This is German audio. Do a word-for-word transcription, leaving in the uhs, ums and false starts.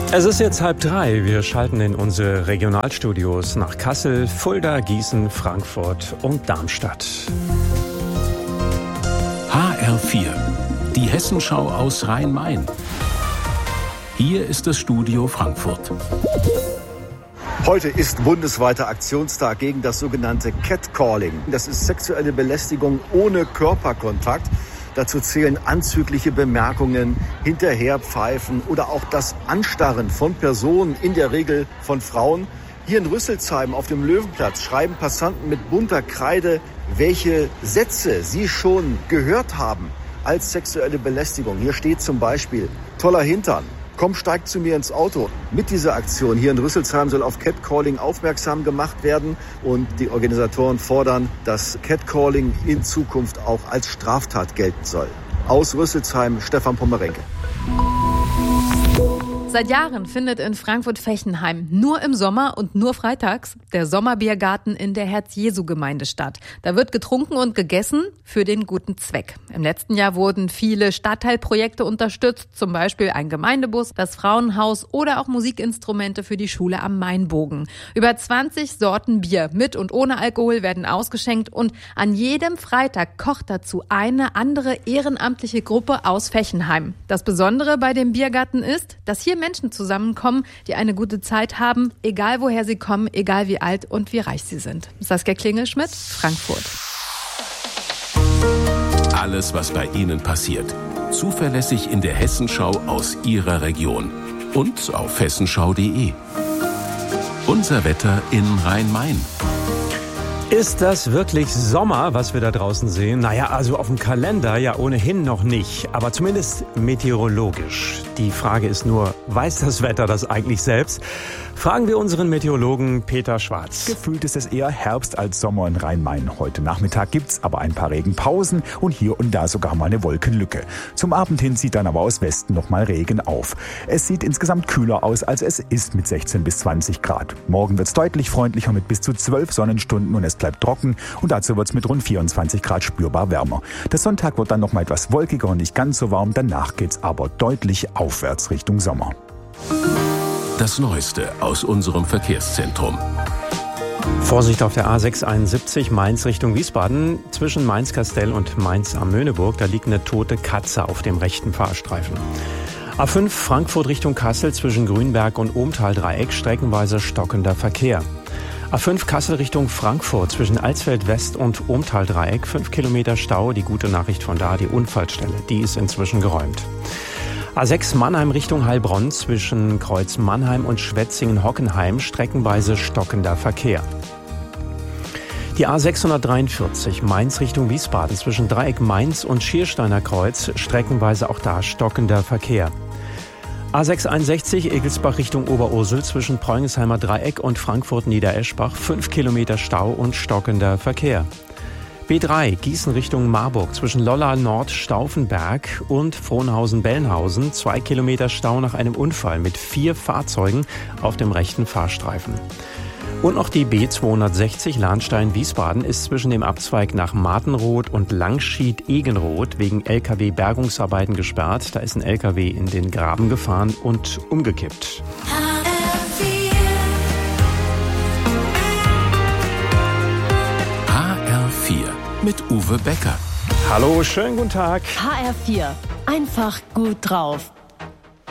Es ist jetzt halb drei. Wir schalten in unsere Regionalstudios nach Kassel, Fulda, Gießen, Frankfurt und Darmstadt. H R vier, die Hessenschau aus Rhein-Main. Hier ist das Studio Frankfurt. Heute ist bundesweiter Aktionstag gegen das sogenannte Catcalling. Das ist sexuelle Belästigung ohne Körperkontakt. Dazu zählen anzügliche Bemerkungen, Hinterherpfeifen oder auch das Anstarren von Personen, in der Regel von Frauen. Hier in Rüsselsheim auf dem Löwenplatz schreiben Passanten mit bunter Kreide, welche Sätze sie schon gehört haben als sexuelle Belästigung. Hier steht zum Beispiel: toller Hintern, komm, steig zu mir ins Auto. Mit dieser Aktion hier in Rüsselsheim soll auf Catcalling aufmerksam gemacht werden. Und die Organisatoren fordern, dass Catcalling in Zukunft auch als Straftat gelten soll. Aus Rüsselsheim, Stefan Pommerenke. Seit Jahren findet in Frankfurt-Fechenheim nur im Sommer und nur freitags der Sommerbiergarten in der Herz-Jesu-Gemeinde statt. Da wird getrunken und gegessen für den guten Zweck. Im letzten Jahr wurden viele Stadtteilprojekte unterstützt, zum Beispiel ein Gemeindebus, das Frauenhaus oder auch Musikinstrumente für die Schule am Mainbogen. Über zwanzig Sorten Bier mit und ohne Alkohol werden ausgeschenkt und an jedem Freitag kocht dazu eine andere ehrenamtliche Gruppe aus Fechenheim. Das Besondere bei dem Biergarten ist, dass hier Menschen zusammenkommen, die eine gute Zeit haben, egal woher sie kommen, egal wie alt und wie reich sie sind. Saskia Klingelschmidt, Frankfurt. Alles, was bei Ihnen passiert, zuverlässig in der Hessenschau aus Ihrer Region und auf hessenschau punkt de. Unser Wetter in Rhein-Main. Ist das wirklich Sommer, was wir da draußen sehen? Naja, also auf dem Kalender ja ohnehin noch nicht, aber zumindest meteorologisch. Die Frage ist nur, weiß das Wetter das eigentlich selbst? Fragen wir unseren Meteorologen Peter Schwarz. Gefühlt ist es eher Herbst als Sommer in Rhein-Main. Heute Nachmittag gibt's aber ein paar Regenpausen und hier und da sogar mal eine Wolkenlücke. Zum Abend hin zieht dann aber aus Westen noch mal Regen auf. Es sieht insgesamt kühler aus, als es ist mit sechzehn bis zwanzig Grad. Morgen wird's deutlich freundlicher mit bis zu zwölf Sonnenstunden und es bleibt trocken und dazu wird's mit rund vierundzwanzig Grad spürbar wärmer. Der Sonntag wird dann noch mal etwas wolkiger und nicht ganz so warm. Danach geht's aber deutlich aufwärts Richtung Sommer. Das Neueste aus unserem Verkehrszentrum. Vorsicht auf der A sechs einundsiebzig Mainz Richtung Wiesbaden. Zwischen Mainz-Kastel und Mainz am Möhneburg, da liegt eine tote Katze auf dem rechten Fahrstreifen. A fünf Frankfurt Richtung Kassel zwischen Grünberg und Ohmtal-Dreieck, streckenweise stockender Verkehr. A fünf Kassel Richtung Frankfurt zwischen Alsfeld West und Ohmtal-Dreieck, fünf Kilometer Stau. Die gute Nachricht von da, die Unfallstelle, die ist inzwischen geräumt. A sechs Mannheim Richtung Heilbronn zwischen Kreuz Mannheim und Schwetzingen-Hockenheim, streckenweise stockender Verkehr. Die A sechshundertdreiundvierzig Mainz Richtung Wiesbaden zwischen Dreieck Mainz und Schiersteiner Kreuz, streckenweise auch da stockender Verkehr. A sechshunderteinundsechzig Egelsbach Richtung Oberursel zwischen Preungensheimer Dreieck und Frankfurt-Niedereschbach, fünf Kilometer Stau und stockender Verkehr. B drei Gießen Richtung Marburg zwischen Lollar Nord Stauffenberg und Frohnhausen-Bellenhausen, zwei Kilometer Stau nach einem Unfall mit vier Fahrzeugen auf dem rechten Fahrstreifen. Und noch die B zweihundertsechzig Lahnstein-Wiesbaden ist zwischen dem Abzweig nach Martenroth und Langschied-Egenroth wegen L K W-Bergungsarbeiten gesperrt. Da ist ein L K W in den Graben gefahren und umgekippt. H R vier mit Uwe Becker. Hallo, schönen guten Tag. H R vier, einfach gut drauf.